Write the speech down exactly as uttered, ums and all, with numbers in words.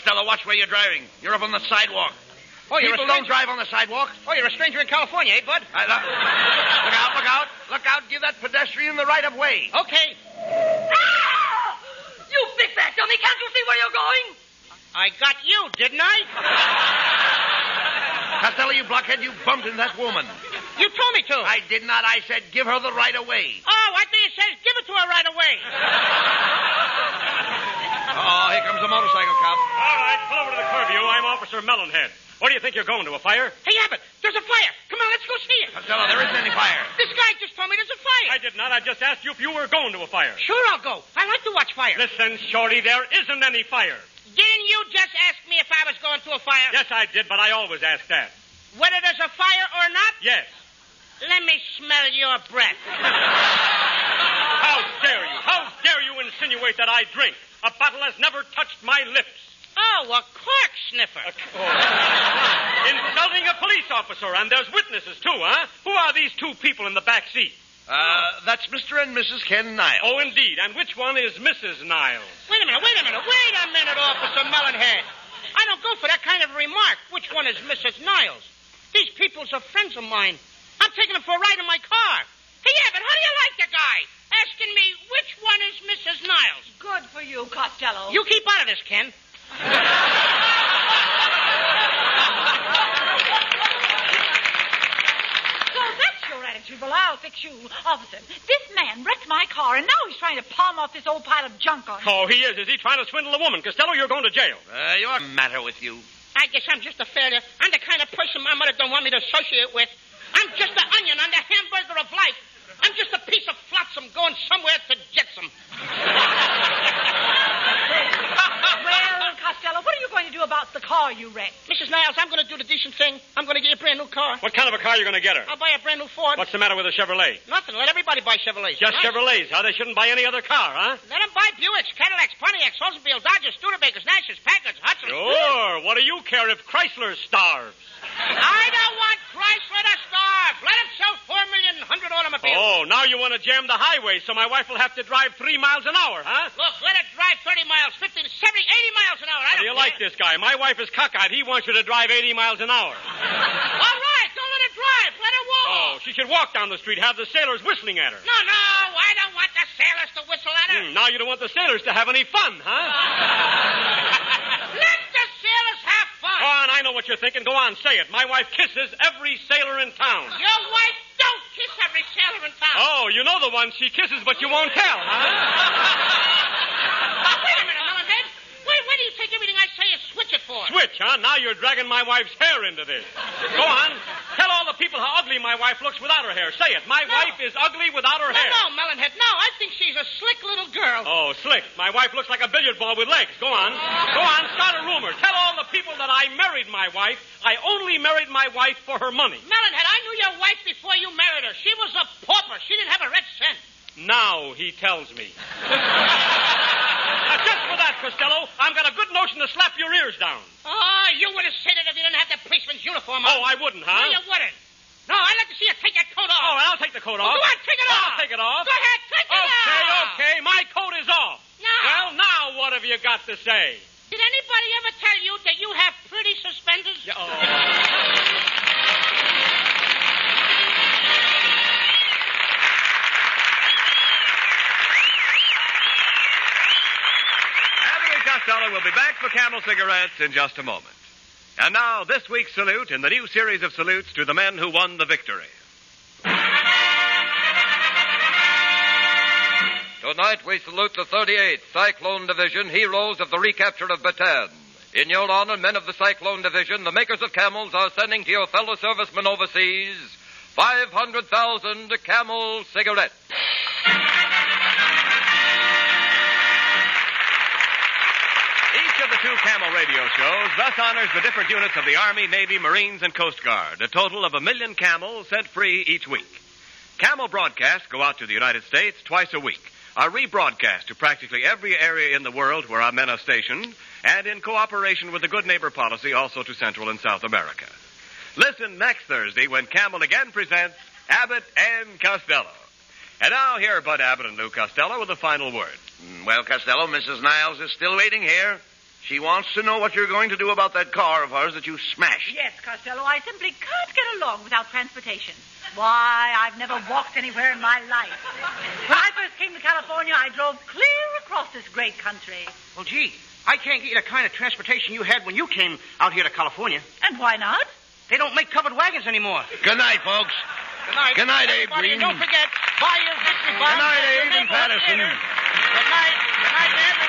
Costello, watch where you're driving. You're up on the sidewalk. Oh, you're People a don't drive on the sidewalk. Oh, you're a stranger in California, eh, bud? I, look, look out, look out. Look out. Give that pedestrian the right of way. Okay. Ah! You big fat dummy, can't you see where you're going? I got you, didn't I? Costello, you blockhead, you bumped into that woman. You told me to. I did not. I said give her the right of way. Oh, I think it says give it to her right away. Oh, here comes a motorcycle cop. All right, pull over to the curb, you. I'm Officer Melonhead. Where do you think you're going, to a fire? Hey, Abbott, there's a fire. Come on, let's go see it. Costello, there isn't any fire. This guy just told me there's a fire. I did not. I just asked you if you were going to a fire. Sure, I'll go. I like to watch fire. Listen, Shorty, there isn't any fire. Didn't you just ask me if I was going to a fire? Yes, I did, but I always ask that. Whether there's a fire or not? Yes. Let me smell your breath. How dare you? How dare you insinuate that I drink? A bottle has never touched my lips. Oh, a cork sniffer. A, oh. Insulting a police officer, and there's witnesses, too, huh? Who are these two people in the back seat? Uh, that's Mister and Missus Ken Niles. Oh, indeed. And which one is Missus Niles? Wait a minute, wait a minute, wait a minute, Officer Melonhead. I don't go for that kind of remark. Which one is Missus Niles? These people's are friends of mine. I'm taking them for a ride in my car. Hey, Evan, how do you like the guy? Asking me which one is Missus Niles. Good for you, Costello. You keep out of this, Ken. So that's your attitude. Well, I'll fix you, officer. This man wrecked my car, and now he's trying to palm off this old pile of junk on me. Oh, he is. Is he trying to swindle a woman? Costello, you're going to jail. Uh, what's the matter with you? I guess I'm just a failure. I'm the kind of person my mother don't want me to associate with. I'm just an onion on the hamburger of life. I'm just a piece of flotsam going somewhere to jetsam. Well, Costello, what are you going to do about the car you wrecked? Missus Niles, I'm going to do the decent thing. I'm going to get you a brand new car. What kind of a car are you going to get her? I'll buy a brand new Ford. What's the matter with a Chevrolet? Nothing. Let everybody buy Chevrolets. Just Nice. Chevrolets, huh? They shouldn't buy any other car, huh? Let them buy Buicks, Cadillacs, Pontiacs, Oldsmobile, Dodgers, Studebakers, Nashes, Packards, Hudsons. Sure. What do you care if Chrysler starves? I don't want Chrysler to starve. Let them sell four million hundred automobiles. Oh, now you want to jam the highway so my wife will have to drive three miles an hour, huh? Look, let it drive thirty miles, fifty, seventy, eighty miles an hour. I How do don't you like care. this guy? My wife is cockeyed. He wants you to drive eighty miles an hour. All right, don't let it drive. Let it walk. Oh, she should walk down the street, have the sailors whistling at her. No, no, I don't want the sailors to whistle at her. Hmm, now you don't want the sailors to have any fun, huh? Let the sailors have fun. Go on, I know what you're thinking. Go on, say it. My wife kisses every sailor in town. Your wife don't kiss every sailor in town. Oh, you know the one she kisses, but you won't tell, huh? Wait a minute, Melonhead. Wait, where do you take everything I say and switch it for? Switch, huh? Now you're dragging my wife's hair into this. Go on. Tell all the people how ugly my wife looks without her hair. Say it. My No. wife is ugly without her No, hair. no, Melonhead, no. I think she's a slick little girl. Oh, slick. My wife looks like a billiard ball with legs. Go on. Go on, start a rumor. Tell all the people that I married my wife. I only married my wife for her money. Melonhead, I knew your wife before you married her. She was a pauper. She didn't have a red cent. Now he tells me. Now, just for that, Costello, I've got a good notion to slap your ears down. Oh, you would have said it if you didn't have the policeman's uniform on. Oh, I wouldn't, huh? No, you wouldn't. No, I'd like to see you take that coat off. Oh, I'll take the coat Well, off. go on, take it off. I'll take it off. Go ahead, take it Okay, off. okay. My coat is off. Now. Well, now what have you got to say? Did anybody ever tell you that you have pretty suspenders? Yeah, oh. Anthony Costello will be back for Camel Cigarettes in just a moment. And now, this week's salute in the new series of salutes to the men who won the victory. Tonight we salute the thirty-eighth Cyclone Division, heroes of the recapture of Bataan. In your honor, men of the Cyclone Division, the makers of Camels are sending to your fellow servicemen overseas five hundred thousand Camel cigarettes. Each of the two Camel radio shows thus honors the different units of the Army, Navy, Marines, and Coast Guard, a total of a million Camels set free each week. Camel broadcasts go out to the United States twice a week, are rebroadcast to practically every area in the world where our men are stationed, and in cooperation with the Good Neighbor policy also to Central and South America. Listen next Thursday when Camel again presents Abbott and Costello. And now here are Bud Abbott and Lou Costello with the final word. Mm, Well, Costello, Missus Niles is still waiting here. She wants to know what you're going to do about that car of hers that you smashed. Yes, Costello, I simply can't get along without transportation. Why, I've never walked anywhere in my life. When I first came to California, I drove clear across this great country. Well, gee, I can't get you the kind of transportation you had when you came out here to California. And why not? They don't make covered wagons anymore. Good night, folks. Good night. Good night, Abe Everybody, Green. and don't forget, buy your victory bonds. Good night, at your Abe and neighborhood Patterson. theater. Good night. Good night, Dad.